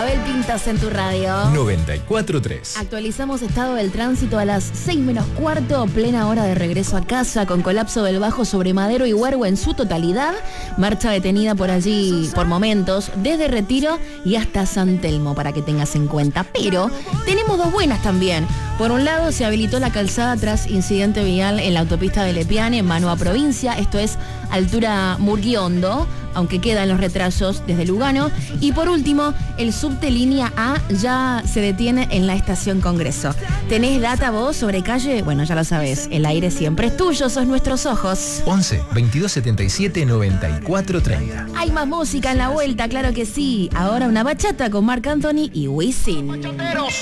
Abel Pintos en tu radio. 94.3. Actualizamos estado del tránsito a las 6:15, plena hora de regreso a casa, con colapso del Bajo sobre Madero y Huergo en su totalidad. Marcha detenida por allí por momentos, desde Retiro y hasta San Telmo, para que tengas en cuenta. Pero tenemos dos buenas también. Por un lado, se habilitó la calzada tras incidente vial en la autopista de Lepiane, en Manua Provincia, esto es altura Murguiondo, aunque quedan los retrasos desde Lugano. Y por último, el subte línea A ya se detiene en la estación Congreso. ¿Tenés data vos sobre calle? Bueno, ya lo sabés, el aire siempre es tuyo, sos nuestros ojos. 11 22 77 94 30. Hay más música en la vuelta, claro que sí. Ahora una bachata con Marc Anthony y Wisin.